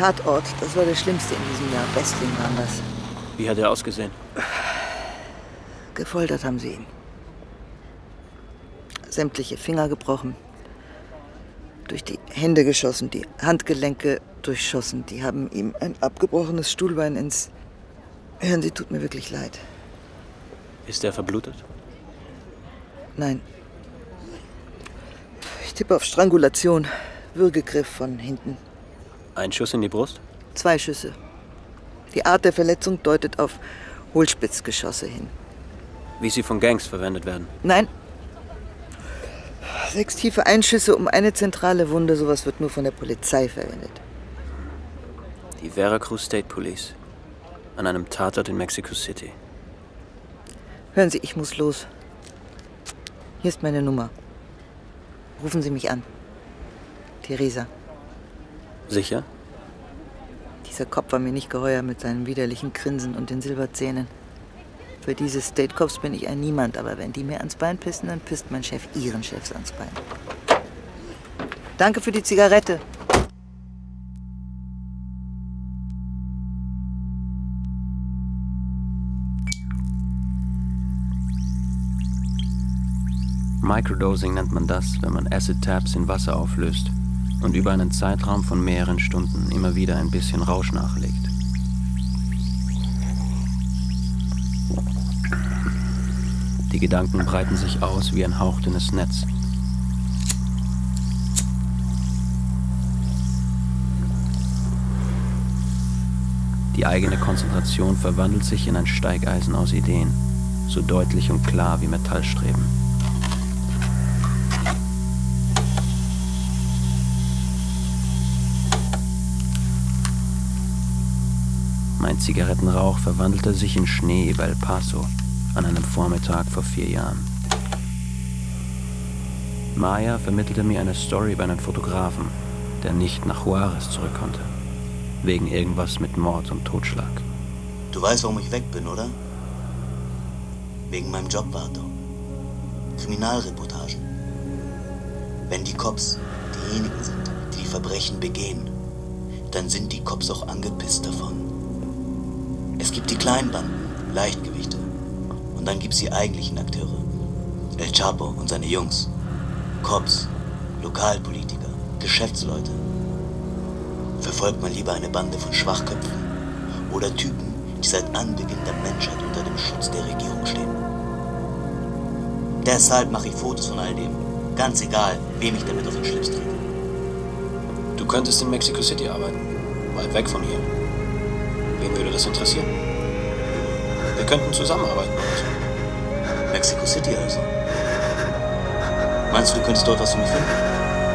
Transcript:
Tatort, das war der schlimmste in diesem Jahr. Bestling waren das. Wie hat er ausgesehen? Gefoltert haben sie ihn. Sämtliche Finger gebrochen. Durch die Hände geschossen, die Handgelenke durchschossen. Die haben ihm ein abgebrochenes Stuhlbein ins... Hören Sie, tut mir wirklich leid. Ist er verblutet? Nein. Ich tippe auf Strangulation. Würgegriff von hinten. Ein Schuss in die Brust? 2 Schüsse. Die Art der Verletzung deutet auf Hohlspitzgeschosse hin. Wie sie von Gangs verwendet werden? Nein. 6 tiefe Einschüsse um eine zentrale Wunde. Sowas wird nur von der Polizei verwendet. Die Veracruz State Police. An einem Tatort in Mexico City. Hören Sie, ich muss los. Hier ist meine Nummer. Rufen Sie mich an. Theresa. Sicher? Dieser Kopf war mir nicht geheuer mit seinem widerlichen Grinsen und den Silberzähnen. Für diese State Cops bin ich ein Niemand, aber wenn die mir ans Bein pissen, dann pisst mein Chef ihren Chefs ans Bein. Danke für die Zigarette. Microdosing nennt man das, wenn man Acid-Tabs in Wasser auflöst und über einen Zeitraum von mehreren Stunden immer wieder ein bisschen Rausch nachlegt. Die Gedanken breiten sich aus wie ein hauchdünnes Netz. Die eigene Konzentration verwandelt sich in ein Steigeisen aus Ideen, so deutlich und klar wie Metallstreben. Mein Zigarettenrauch verwandelte sich in Schnee über El Paso an einem Vormittag vor 4 Jahren. Maya vermittelte mir eine Story über einen Fotografen, der nicht nach Juarez zurück konnte. Wegen irgendwas mit Mord und Totschlag. Du weißt, warum ich weg bin, oder? Wegen meinem Job, Vato. Kriminalreportage. Wenn die Cops diejenigen sind, die die Verbrechen begehen, dann sind die Cops auch angepisst davon. Es gibt die kleinen Banden, Leichtgewichte. Und dann gibt's die eigentlichen Akteure. El Chapo und seine Jungs. Cops, Lokalpolitiker, Geschäftsleute. Verfolgt man lieber eine Bande von Schwachköpfen oder Typen, die seit Anbeginn der Menschheit unter dem Schutz der Regierung stehen. Deshalb mache ich Fotos von all dem. Ganz egal, wem ich damit auf den Schlips trete. Du könntest in Mexico City arbeiten, weit weg von hier. Wen würde das interessieren? Wir könnten zusammenarbeiten. Mexico City also. Meinst du, du könntest dort was für mich finden?